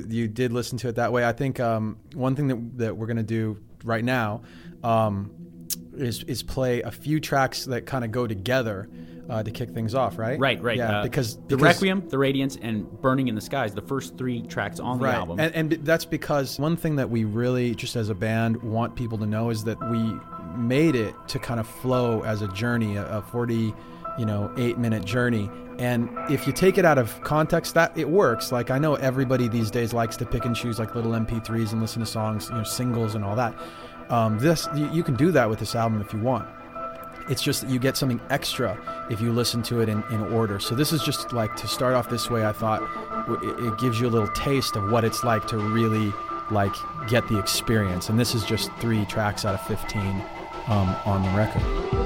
you did listen to it that way. I think one thing that we're going to do right now is play a few tracks that kind of go together to kick things off, right? Right. Yeah, because the Requiem, the Radiance, and Burning in the Skies, the first 3 tracks on the album. And that's because one thing that we really, just as a band, want people to know is that we made it to kind of flow as a journey, a 48-minute journey. And if you take it out of context, that it works. Like, I know everybody these days likes to pick and choose like little MP3s and listen to songs, singles and all that. You can do that with this album if you want. It's just that you get something extra if you listen to it in order. So this is just like, to start off this way, I thought it gives you a little taste of what it's like to really like get the experience. And this is just 3 tracks out of 15 on the record.